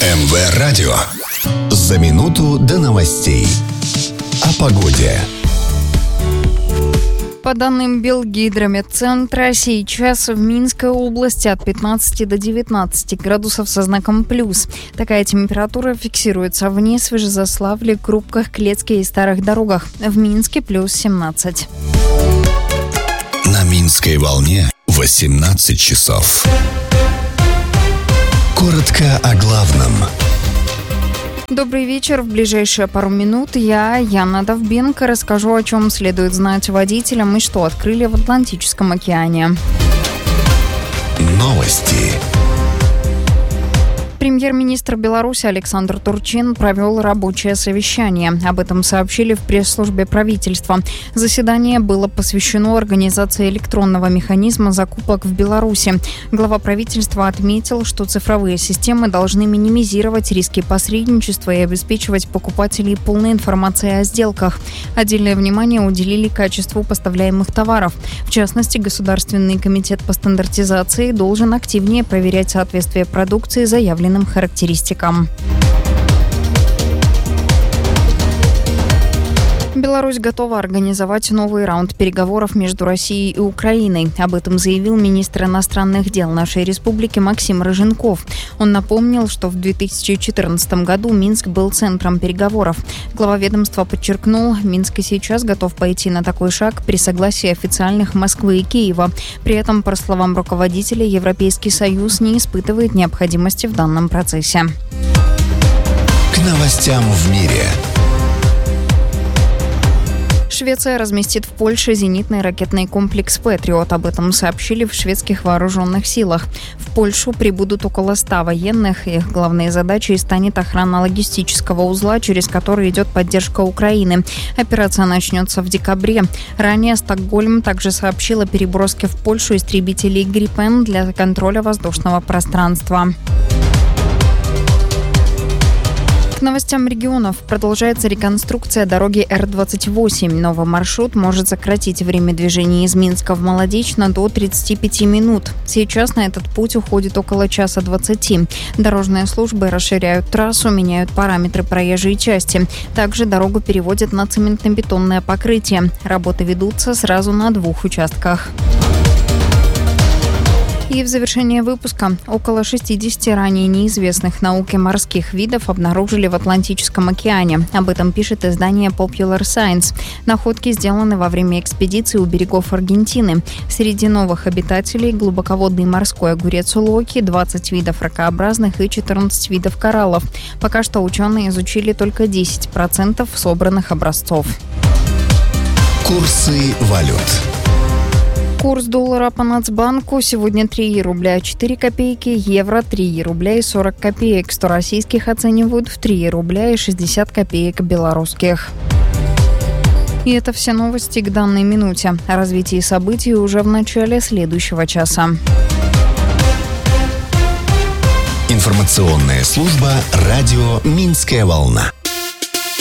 МВ Радио. За минуту до новостей. О погоде. По данным Белгидрометцентра, сейчас в Минской области от 15 до 19 градусов со знаком плюс. Такая температура фиксируется в Несвежезаславле, Крупках, Клецке и Старых Дорогах. В Минске плюс 17. На Минской волне 18 часов. Коротко о главном. Добрый вечер. В ближайшие пару минут я, Яна Довбенко, расскажу, о чем следует знать водителям и что открыли в Атлантическом океане. Новости. Премьер-министр Беларуси Александр Турчин провел рабочее совещание. Об этом сообщили в пресс-службе правительства. Заседание было посвящено организации электронного механизма закупок в Беларуси. Глава правительства отметил, что цифровые системы должны минимизировать риски посредничества и обеспечивать покупателей полной информацией о сделках. Отдельное внимание уделили качеству поставляемых товаров. В частности, Государственный комитет по стандартизации должен активнее проверять соответствие продукции заявленным характеристикам. Беларусь готова организовать новый раунд переговоров между Россией и Украиной. Об этом заявил министр иностранных дел нашей республики Максим Рыженков. Он напомнил, что в 2014 году Минск был центром переговоров. Глава ведомства подчеркнул, Минск и сейчас готов пойти на такой шаг при согласии официальных Москвы и Киева. При этом, по словам руководителя, Европейский Союз не испытывает необходимости в данном процессе. К новостям в мире. Швеция разместит в Польше зенитный ракетный комплекс «Патриот». Об этом сообщили в шведских вооруженных силах. В Польшу прибудут около 100 военных. Их главной задачей станет охрана логистического узла, через который идет поддержка Украины. Операция начнется в декабре. Ранее Стокгольм также сообщил о переброске в Польшу истребителей «Гриппен» для контроля воздушного пространства. К новостям регионов. Продолжается реконструкция дороги Р-28. Новый маршрут может сократить время движения из Минска в Молодечно до 35 минут. Сейчас на этот путь уходит около часа 20. Дорожные службы расширяют трассу, меняют параметры проезжей части. Также дорогу переводят на цементно-бетонное покрытие. Работы ведутся сразу на 2 участках. И в завершение выпуска около 60 ранее неизвестных науке морских видов обнаружили в Атлантическом океане. Об этом пишет издание Popular Science. Находки сделаны во время экспедиции у берегов Аргентины. Среди новых обитателей глубоководный морской огурец улоки, 20 видов ракообразных и 14 видов кораллов. Пока что ученые изучили только 10% собранных образцов. Курсы валют. Курс доллара по Нацбанку сегодня 3 рубля 4 копейки, евро 3 рубля и 40 копеек. 100 российских оценивают в 3 рубля и 60 копеек белорусских. И это все новости к данной минуте. О развитии событий уже в начале следующего часа. Информационная служба «Радио Минская волна».